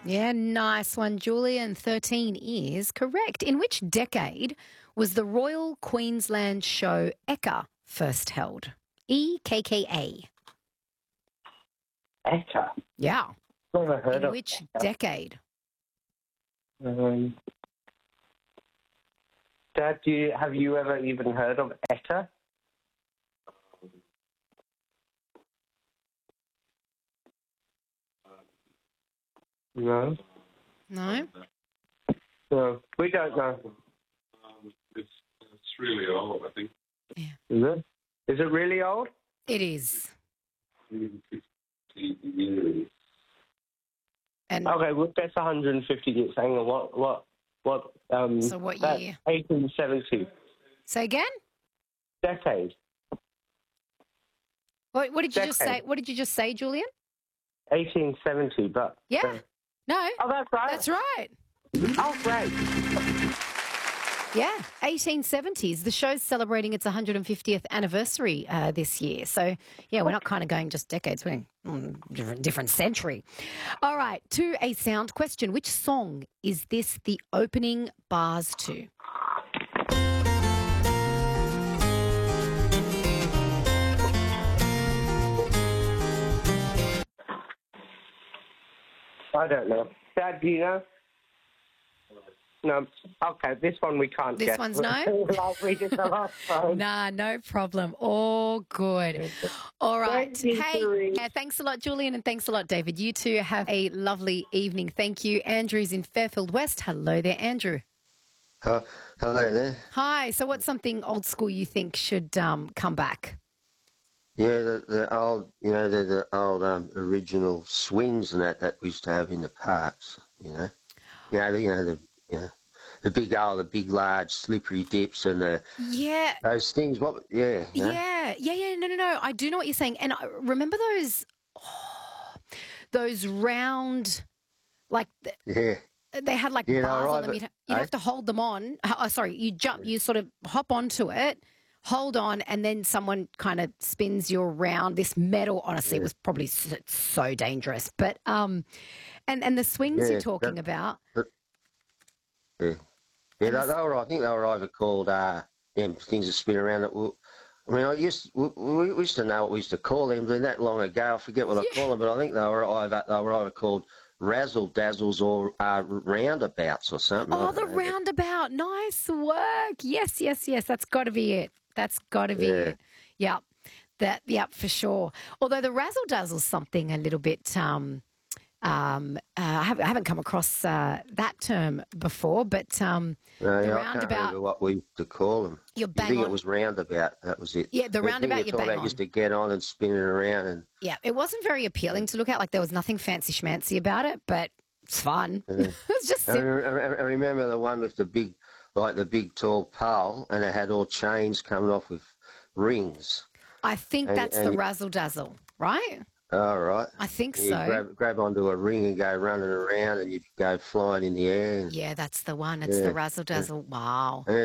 Yeah, nice one, Julian. 13 is correct. In which decade was the Royal Queensland Show Ekka first held? EKKA. Etta. Yeah. Never heard In of which Etta. decade? Dad, have you ever even heard of Etta? No. No? No, we don't know. It's really old, I think. Yeah. Is it? Is it really old? It is. 50 years. And Okay, well, that's 150 years. Hang on, what, so what that's year? 1870. Say again? Decade. What did you just say? Decade. What did you just say, Julian? 1870, but... Yeah. No. Oh, that's right. That's right. Oh, great. Yeah, 1870s. The show's celebrating its 150th anniversary this year. So, yeah, we're not kind of going just decades. We're going different century. All right, to a sound question. Which song is this the opening bars to? I don't know. Dad, do you know? No. Okay, this one we can't This get. one's no? Like we did the last time. Nah, no problem. All good. All right. Thank you, Hey, Doreen. yeah, thanks a lot, Julian, and thanks a lot, David. You two have a lovely evening. Thank you. Andrew's in Fairfield West. Hello there, Andrew. Hello there. Hi. So what's something old school you think should come back? Yeah, the old, the old original swings and that we used to have in the parks. The big large slippery dips and Yeah. those things. No. I do know what you're saying. And I remember those round, like, Yeah. they had like Yeah, no, bars on right, them. but- You'd have to hold them on. Oh, sorry. You jump, you sort of hop onto it, hold on, and then someone kind of spins you around. This metal, honestly, was probably so dangerous. But, and the swings Yeah, you're talking about. Yeah. Yeah, I think they were either called things that spin around that will. I mean, we used to know what we used to call them, but that long ago, I forget what I call them, but I think they were either called razzle dazzles or roundabouts or something. Oh, the roundabout. Nice work. Yes. That's got to be it. That's got to be it. Yep. Yep, for sure. Although the razzle dazzle's something a little bit. I haven't come across that term before, but the I can't roundabout. remember what we used to call them. You're I bang think on. it was roundabout. That was it. Yeah, the roundabout. You're talking about used to get on and spin it around and. Yeah, it wasn't very appealing to look at. Like there was nothing fancy schmancy about it, but it's fun. It was just I simple. remember the one with the big tall pole, and it had all chains coming off with rings. I think that's the razzle dazzle, right? All right. I think You so. grab onto a ring and go running around, and you go flying in the air. Yeah, that's the one. It's the razzle dazzle. Wow.